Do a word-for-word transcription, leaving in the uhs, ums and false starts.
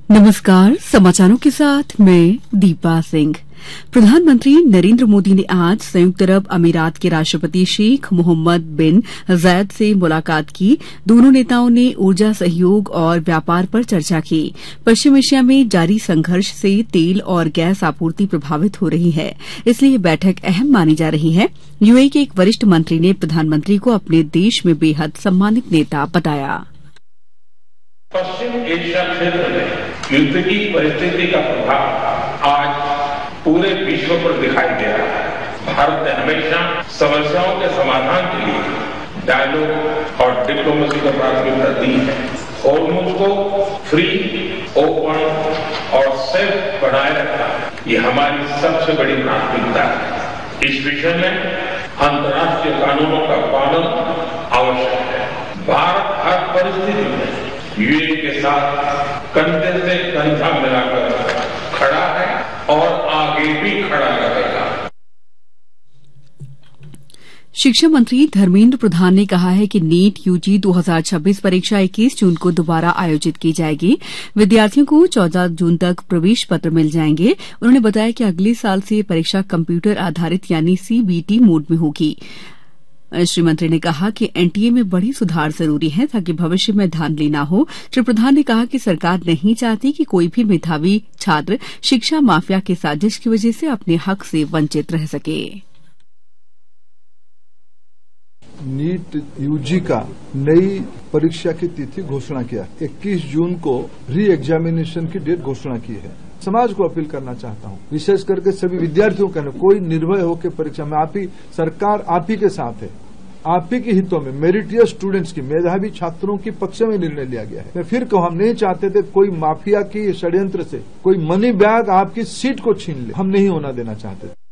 नमस्कार, समाचारों के साथ मैं दीपा सिंह। प्रधानमंत्री नरेंद्र मोदी ने आज संयुक्त अरब अमीरात के राष्ट्रपति शेख मोहम्मद बिन जायद से मुलाकात की। दोनों नेताओं ने ऊर्जा सहयोग और व्यापार पर चर्चा की। पश्चिम एशिया में जारी संघर्ष से तेल और गैस आपूर्ति प्रभावित हो रही है, इसलिए यह बैठक अहम मानी जा रही है। यूएई के एक वरिष्ठ मंत्री ने प्रधानमंत्री को अपने देश में बेहद सम्मानित नेता बताया। पश्चिम एशिया क्षेत्र में युद्ध की परिस्थिति का प्रभाव आज पूरे विश्व पर दिखाई दे रहा है। भारत ने हमेशा समस्याओं के समाधान के लिए डायलॉग और डिप्लोमेसी को प्राथमिकता दी है। होर्मुज़ को फ्री, ओपन और सेफ बनाए रखना ये हमारी सबसे बड़ी प्राथमिकता है। इस विषय में अंतर्राष्ट्रीय कानूनों का पालन आवश्यक है। भारत हर परिस्थिति में यूएई के साथ कंधे से कंधा मिलाकर खड़ा है और आगे भी खड़ा रहेगा। शिक्षा मंत्री धर्मेंद्र प्रधान ने कहा है कि नीट यूजी दो हज़ार छब्बीस परीक्षा इक्कीस जून को दोबारा आयोजित की जाएगी। विद्यार्थियों को चौदह जून तक प्रवेश पत्र मिल जाएंगे। उन्होंने बताया कि अगले साल से परीक्षा कंप्यूटर आधारित यानी सीबीटी मोड में होगी। श्री मंत्री ने कहा कि एनटीए में बड़े सुधार जरूरी हैं ताकि भविष्य में धांधली न हो। श्री प्रधान ने कहा कि सरकार नहीं चाहती कि कोई भी मेधावी छात्र शिक्षा माफिया की साजिश की वजह से अपने हक से वंचित रह सके। नीट यूजी का नई परीक्षा की तिथि घोषणा किया। इक्कीस जून को री एग्जामिनेशन की डेट घोषणा की है। समाज को अपील करना चाहता हूं, विशेष करके सभी विद्यार्थियों का, कोई निर्भय होकर परीक्षा में आप ही, सरकार आप ही के साथ है। आप ही के हितों में मेरिटियस स्टूडेंट्स की, मेधावी छात्रों की पक्ष में निर्णय लिया गया है। मैं फिर कहूं, हम नहीं चाहते थे कोई माफिया की षड्यंत्र से कोई मनी बैग आपकी सीट को छीन ले। हम नहीं होना देना चाहते।